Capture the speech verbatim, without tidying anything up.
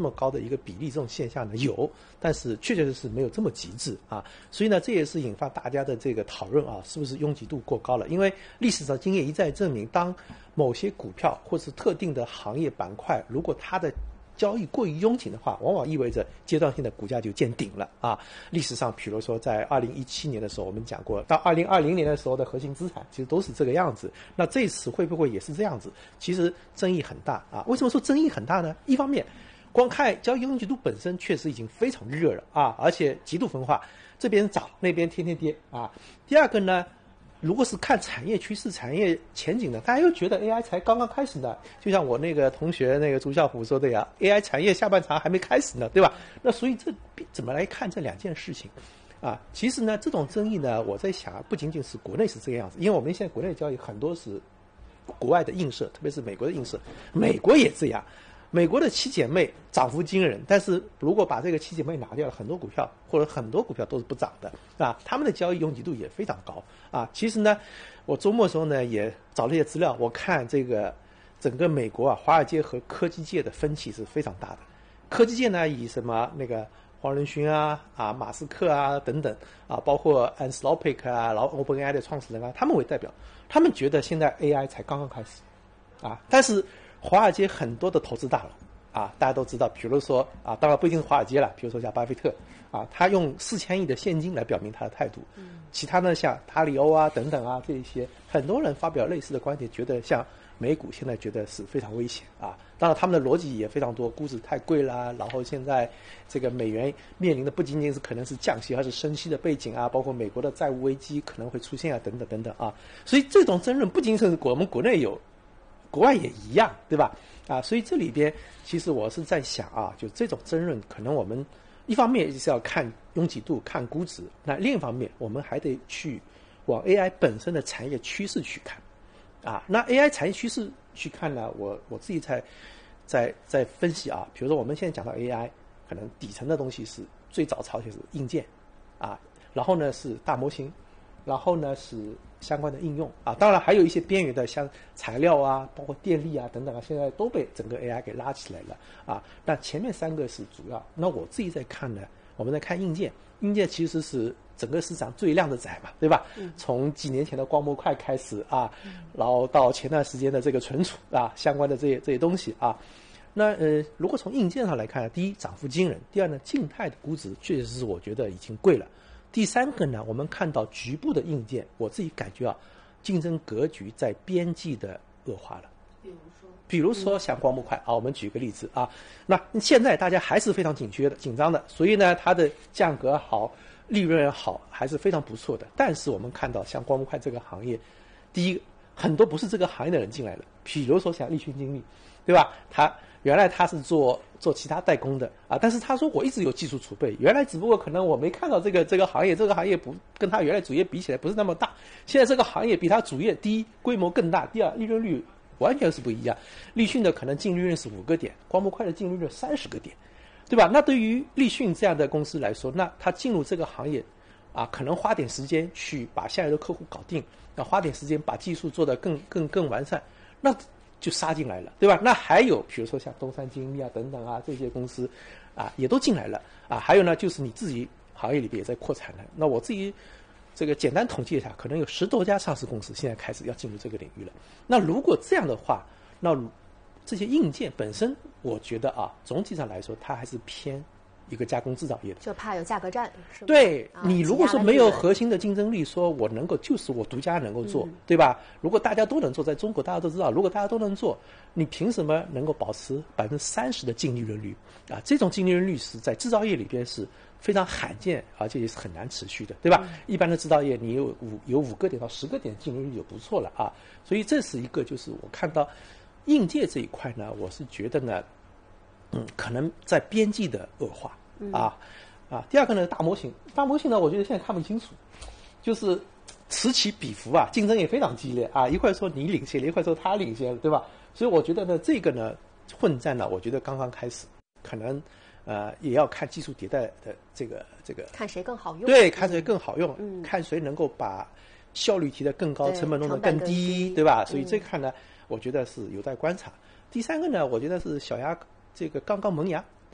么高的一个比例，这种现象呢有，但是确确实实没有这么极致啊。所以呢，这也是引发大家的这个讨论啊，是不是拥挤度过高了？因为历史上经验一再证明，当某些股票或是特定的行业板块，如果它的交易过于拥挤的话，往往意味着阶段性的股价就见顶了啊。历史上，比如说在二零一七年的时候，我们讲过，到二零二零年的时候的核心资产其实都是这个样子。那这次会不会也是这样子？其实争议很大啊。为什么说争议很大呢？一方面，光看交易拥挤度本身确实已经非常热了啊，而且极度分化，这边涨那边天天跌啊。第二个呢，如果是看产业趋势、产业前景呢，大家又觉得 A I 才刚刚开始呢。就像我那个同学那个朱啸虎说的呀 ，A I 产业下半场还没开始呢，对吧？那所以这怎么来看这两件事情啊？其实呢，这种争议呢，我在想，不仅仅是国内是这个样子，因为我们现在国内交易很多是国外的映射，特别是美国的映射，美国也这样。美国的七姐妹涨幅惊人，但是如果把这个七姐妹拿掉了，很多股票或者很多股票都是不涨的啊。他们的交易拥挤度也非常高啊。其实呢，我周末的时候呢也找了一些资料，我看这个整个美国啊，华尔街和科技界的分歧是非常大的。科技界呢以什么那个黄仁勋啊啊马斯克啊等等啊，包括 Anthropic 啊，然后 OpenAI 的创始人啊，他们为代表，他们觉得现在 A I 才刚刚开始啊，但是华尔街很多的投资大佬啊，大家都知道，比如说啊，当然不一定是华尔街了，比如说像巴菲特啊，他用四千亿的现金来表明他的态度。其他呢，像塔里欧啊等等啊，这些很多人发表类似的观点，觉得像美股现在觉得是非常危险啊。当然他们的逻辑也非常多，估值太贵啦，然后现在这个美元面临的不仅仅是可能是降息，而是升息的背景啊，包括美国的债务危机可能会出现啊，等等等等啊。所以这种争论不仅是我们国内有，国外也一样，对吧？啊，所以这里边其实我是在想啊，就这种争论，可能我们一方面就是要看拥挤度、看估值，那另一方面我们还得去往 A I 本身的产业趋势去看，啊，那 A I 产业趋势去看呢，我我自己在在在分析啊，比如说我们现在讲到 A I， 可能底层的东西是最早抄写是硬件，啊，然后呢是大模型。然后呢是相关的应用啊，当然还有一些边缘的，像材料啊，包括电力啊等等啊，现在都被整个 A I 给拉起来了啊。那前面三个是主要，那我自己在看呢，我们在看硬件，硬件其实是整个市场最靓的仔嘛，对吧？嗯、从几年前的光模块开始啊，然后到前段时间的这个存储啊相关的这些这些东西啊。那呃，如果从硬件上来看，第一涨幅惊人，第二呢，静态的估值确实是我觉得已经贵了。第三个呢，我们看到局部的硬件，我自己感觉啊，竞争格局在边际的恶化了。比如说，比如说像光模块啊，我们举个例子啊，那现在大家还是非常紧缺的、紧张的，所以呢，它的价格好、利润好，还是非常不错的。但是我们看到像光模块这个行业，第一，很多不是这个行业的人进来了，比如说像立讯精密，对吧？他原来他是做做其他代工的啊，但是他说我一直有技术储备，原来只不过可能我没看到这个这个行业，这个行业不跟他原来主业比起来不是那么大，现在这个行业比他主业第一规模更大，第二利润率完全是不一样。立讯的可能净利润是五个点，光模块的净利润三十个点，对吧？那对于立讯这样的公司来说，那他进入这个行业啊，可能花点时间去把下游的客户搞定，要花点时间把技术做得更更更完善，那就杀进来了，对吧？那还有比如说像东山精密啊等等啊这些公司啊也都进来了啊。还有呢就是你自己行业里边也在扩产了。那我自己这个简单统计一下，可能有十多家上市公司现在开始要进入这个领域了。那如果这样的话，那这些硬件本身我觉得啊总体上来说它还是偏一个加工制造业的， 就怕有价格战，是吧？ 对、 啊、 你如果说没有核心的竞争力，说我能够就是我独家能够做、嗯，对吧？如果大家都能做，在中国大家都知道，如果大家都能做，你凭什么能够保持百分之三十的净利润率啊？这种净利润率是在制造业里边是非常罕见，而且也是很难持续的，对吧？嗯、一般的制造业你有五有五个点到十个点净利润率就不错了啊。所以这是一个就是我看到硬件这一块呢，我是觉得呢。嗯，可能在边际的恶化啊啊。第二个呢，大模型，大模型呢，我觉得现在看不清楚，就是此起彼伏啊，竞争也非常激烈啊。一块说你领先了，一块说他领先了，对吧？所以我觉得呢，这个呢混战呢，我觉得刚刚开始，可能呃也要看技术迭代的这个这个， 看谁更好用， 对，看谁更好用， 嗯， 看谁能够把效率提得更高，成本弄得更低，对吧？所以这看呢，我觉得是有待观察。第三个呢，我觉得是小鸭。这个刚刚萌芽